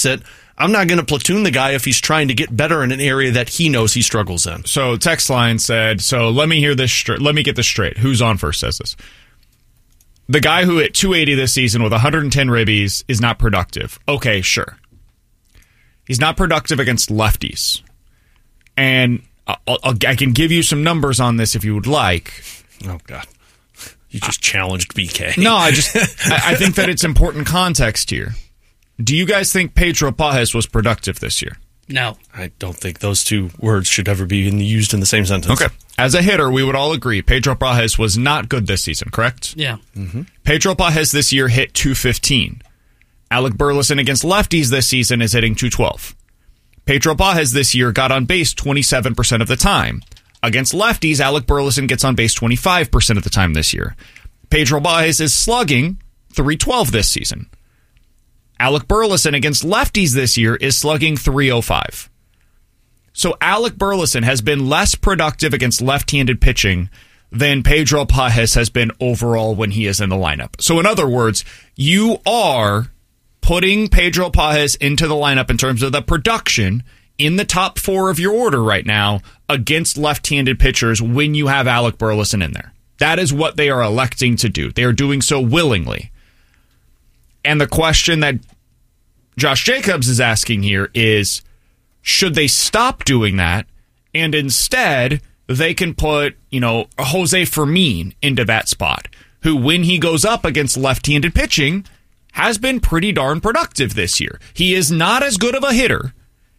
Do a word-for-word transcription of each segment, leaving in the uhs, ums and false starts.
fix it, I'm not going to platoon the guy if he's trying to get better in an area that he knows he struggles in. So text line said, so let me hear this straight. Let me get this straight. Who's on first says this. The guy who hit two eighty this season with one hundred ten ribbies is not productive. Okay, sure. He's not productive against lefties. And I'll, I'll, I can give you some numbers on this if you would like. Oh, God. You just challenged B K. No, I just I, I think that it's important context here. Do you guys think Pedro Pages was productive this year? No. I don't think those two words should ever be used in the same sentence. Okay. As a hitter, we would all agree Pedro Pages was not good this season, correct? Yeah. Mm-hmm. Pedro Pages this year hit two fifteen. Alec Burleson against lefties this season is hitting two twelve. Pedro Pages this year got on base twenty-seven percent of the time. Against lefties, Alec Burleson gets on base twenty-five percent of the time this year. Pedro Pages is slugging three twelve this season. Alec Burleson against lefties this year is slugging three oh five. So Alec Burleson has been less productive against left-handed pitching than Pedro Pages has been overall when he is in the lineup. So in other words, you are putting Pedro Pages into the lineup in terms of the production in the top four of your order right now against left-handed pitchers when you have Alec Burleson in there. That is what they are electing to do. They are doing so willingly. And the question that Josh Jacobs is asking here is, should they stop doing that and instead they can put, you know, Jose Fermin into that spot, who when he goes up against left-handed pitching has been pretty darn productive this year. He is not as good of a hitter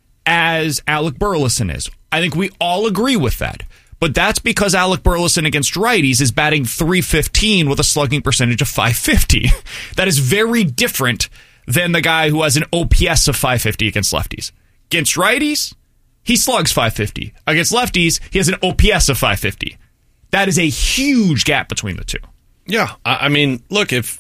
as Alec Burleson is. I think we all agree with that. But that's because Alec Burleson against righties is batting three fifteen with a slugging percentage of five fifty. That is very different than the guy who has an O P S of five fifty against lefties. Against righties, he slugs five fifty. Against lefties, he has an O P S of five fifty. That is a huge gap between the two. Yeah, I mean, look, if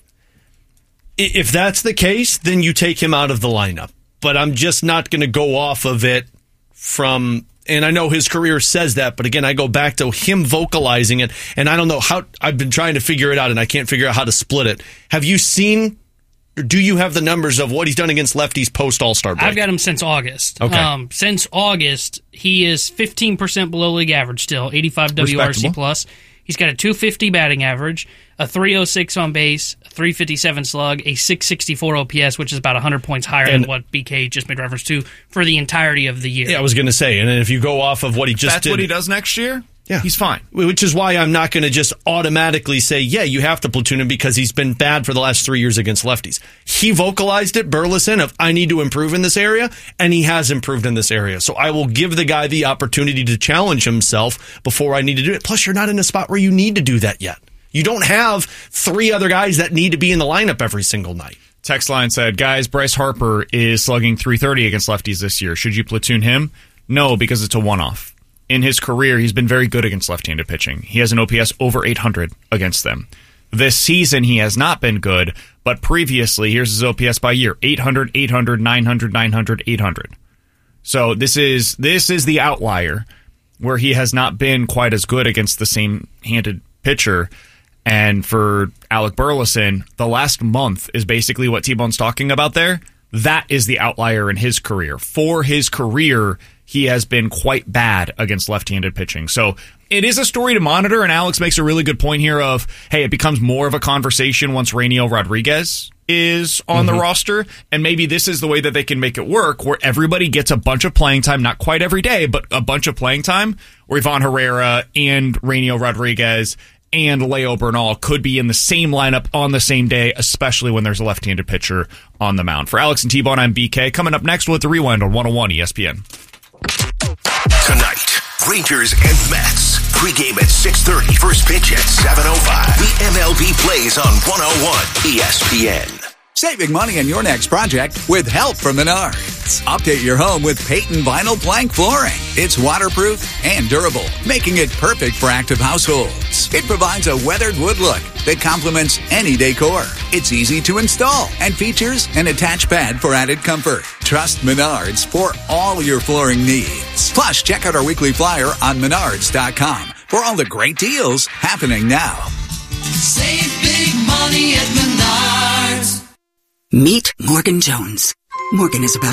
if that's the case, then you take him out of the lineup. But I'm just not going to go off of it from... And I know his career says that, but again, I go back to him vocalizing it, and I don't know how, I've been trying to figure it out, and I can't figure out how to split it. Have you seen, or do you have the numbers of what he's done against lefties post All-Star break? I've got him since August. Okay. Um, since August, he is fifteen percent below league average still, eighty-five W R C plus. He's got a two fifty batting average, a three oh six on base, a three fifty-seven slug, a six sixty-four O P S, which is about one hundred points higher and than what B K just made reference to for the entirety of the year. Yeah, I was going to say, and then if you go off of what he just That's did... what he does next year? Yeah. He's fine. Which is why I'm not going to just automatically say, yeah, you have to platoon him because he's been bad for the last three years against lefties. He vocalized it, Burleson, of I need to improve in this area, and he has improved in this area. So I will give the guy the opportunity to challenge himself before I need to do it. Plus, you're not in a spot where you need to do that yet. You don't have three other guys that need to be in the lineup every single night. Text line said, guys, Bryce Harper is slugging three thirty against lefties this year. Should you platoon him? No, because it's a one-off. In his career, he's been very good against left-handed pitching. He has an O P S over eight hundred against them. This season, he has not been good, but previously, here's his O P S by year, eight hundred, eight hundred, nine hundred, nine hundred, eight hundred. So this is this is the outlier where he has not been quite as good against the same-handed pitcher. And for Alec Burleson, the last month is basically what T-Bone's talking about there. That is the outlier in his career. For his career, he has been quite bad against left-handed pitching. So it is a story to monitor, and Alex makes a really good point here of, hey, it becomes more of a conversation once Rainiel Rodriguez is on mm-hmm. the roster, and maybe this is the way that they can make it work, where everybody gets a bunch of playing time, not quite every day, but a bunch of playing time, where Ivan Herrera and Rainiel Rodriguez and Leo Bernal could be in the same lineup on the same day, especially when there's a left-handed pitcher on the mound. For Alex and T-Bone, I'm B K. Coming up next with The Rewind on one oh one E S P N. Tonight, Rangers and Mets. Pre-game at six thirty, first pitch at seven oh five. The M L B plays on one oh one E S P N. Saving money on your next project with help from Menards. Update your home with Peyton Vinyl Plank Flooring. It's waterproof and durable, making it perfect for active households. It provides a weathered wood look that complements any decor. It's easy to install and features an attached pad for added comfort. Trust Menards for all your flooring needs. Plus, check out our weekly flyer on menards dot com for all the great deals happening now. Save big money at Menards. Meet Morgan Jones. Morgan is about